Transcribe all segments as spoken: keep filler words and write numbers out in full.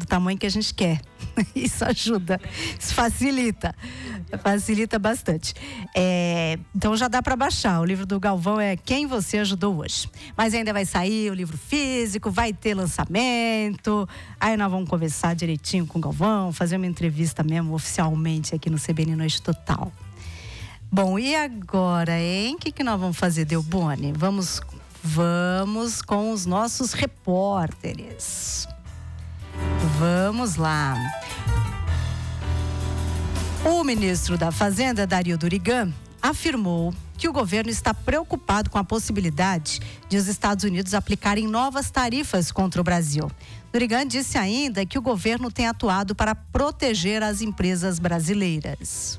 do tamanho que a gente quer. Isso ajuda, isso facilita, facilita bastante. É, então já dá para baixar. O livro do Galvão é Quem Você Ajudou Hoje. Mas ainda vai sair o livro físico, vai ter lançamento. Aí nós vamos conversar direitinho com o Galvão, fazer uma entrevista mesmo oficialmente aqui no C B N Noite Total. Bom, e agora, hein? O que, que nós vamos fazer, Delboni? Vamos, vamos com os nossos repórteres. Vamos lá. O ministro da Fazenda, Dario Durigan, afirmou que o governo está preocupado com a possibilidade de os Estados Unidos aplicarem novas tarifas contra o Brasil. Durigan disse ainda que o governo tem atuado para proteger as empresas brasileiras.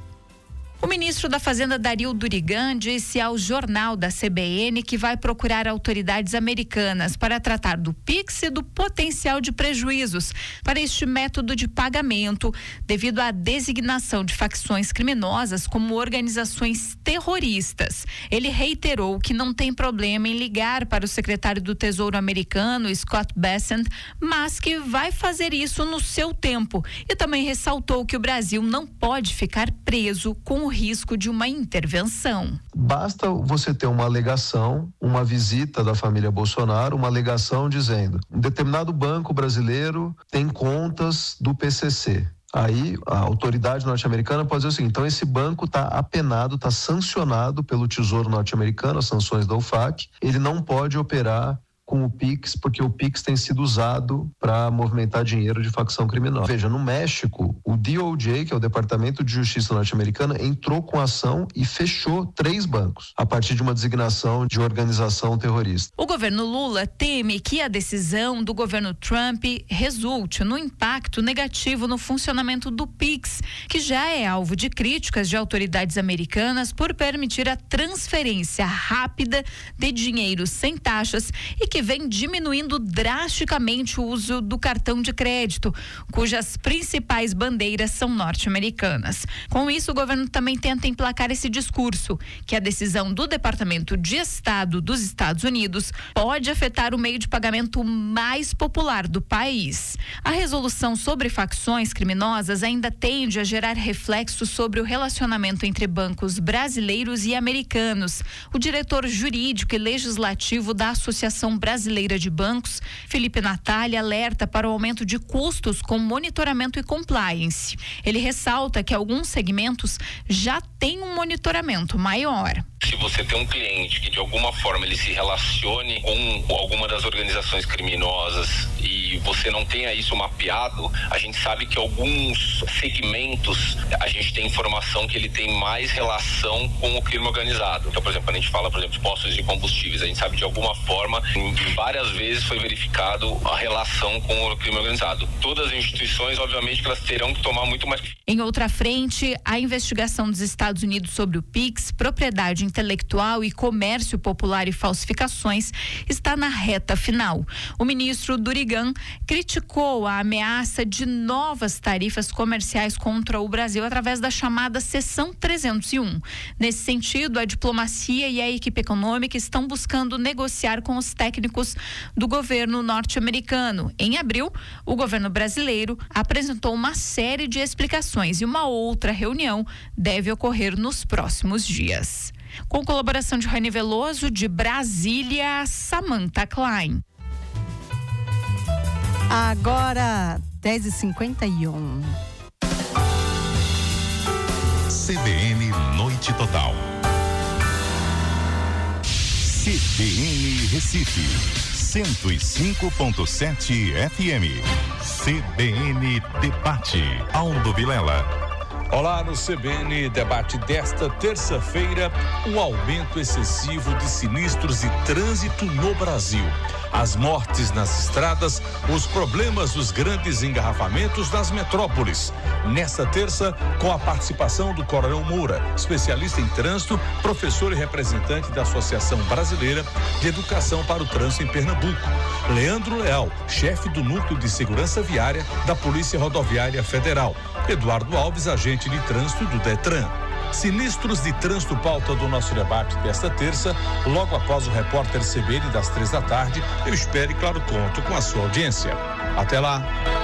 O ministro da Fazenda, Dario Durigan, disse ao jornal da C B N que vai procurar autoridades americanas para tratar do Pix e do potencial de prejuízos para este método de pagamento, devido à designação de facções criminosas como organizações terroristas. Ele reiterou que não tem problema em ligar para o secretário do Tesouro americano, Scott Bessent, mas que vai fazer isso no seu tempo. E também ressaltou que o Brasil não pode ficar preso com o risco de uma intervenção. Basta você ter uma alegação, uma visita da família Bolsonaro, uma alegação dizendo um determinado banco brasileiro tem contas do P C C. Aí a autoridade norte-americana pode dizer o seguinte: então esse banco está apenado, está sancionado pelo Tesouro norte-americano, as sanções da U F A C, ele não pode operar com o Pix, porque o Pix tem sido usado para movimentar dinheiro de facção criminosa. Veja, no México, o D O J, que é o Departamento de Justiça norte-americana, entrou com ação e fechou três bancos, a partir de uma designação de organização terrorista. O governo Lula teme que a decisão do governo Trump resulte no impacto negativo no funcionamento do Pix, que já é alvo de críticas de autoridades americanas por permitir a transferência rápida de dinheiro sem taxas e que que vem diminuindo drasticamente o uso do cartão de crédito, cujas principais bandeiras são norte-americanas. Com isso, o governo também tenta emplacar esse discurso, que a decisão do Departamento de Estado dos Estados Unidos pode afetar o meio de pagamento mais popular do país. A resolução sobre facções criminosas ainda tende a gerar reflexos sobre o relacionamento entre bancos brasileiros e americanos. O diretor jurídico e legislativo da Associação Brasileira de Bancos, Felipe Natália, alerta para o aumento de custos com monitoramento e compliance. Ele ressalta que alguns segmentos já têm um monitoramento maior. Se você tem um cliente que de alguma forma ele se relacione com alguma das organizações criminosas e você não tenha isso mapeado, a gente sabe que alguns segmentos a gente tem informação que ele tem mais relação com o crime organizado. Então, por exemplo, quando a gente fala, por exemplo, de postos de combustíveis, a gente sabe de alguma forma, em várias vezes foi verificado a relação com o crime organizado. Todas as instituições, obviamente, que elas terão que tomar muito mais. Em outra frente, a investigação dos Estados Unidos sobre o Pix, propriedade intelectual e comércio popular e falsificações está na reta final. O ministro Durigan criticou a ameaça de novas tarifas comerciais contra o Brasil através da chamada Seção trezentos e um. Nesse sentido, a diplomacia e a equipe econômica estão buscando negociar com os técnicos do governo norte-americano. Em abril, o governo brasileiro apresentou uma série de explicações e uma outra reunião deve ocorrer nos próximos dias. Com colaboração de Rani Veloso, de Brasília, Samantha Klein. Agora, dez e cinquenta e um. C B N Noite Total. C B N Recife, cento e cinco ponto sete F M. C B N Debate, Aldo Vilela. Olá, no C B N Debate desta terça-feira, o aumento excessivo de sinistros de trânsito no Brasil. As mortes nas estradas, os problemas dos grandes engarrafamentos das metrópoles. Nesta terça, com a participação do Coronel Moura, especialista em trânsito, professor e representante da Associação Brasileira de Educação para o Trânsito em Pernambuco. Leandro Leal, chefe do Núcleo de Segurança Viária da Polícia Rodoviária Federal. Eduardo Alves, agente de trânsito do Detran. Sinistros de trânsito, pauta do nosso debate desta terça, logo após o repórter C B N das três da tarde. Eu espero e, claro, conto com a sua audiência. Até lá.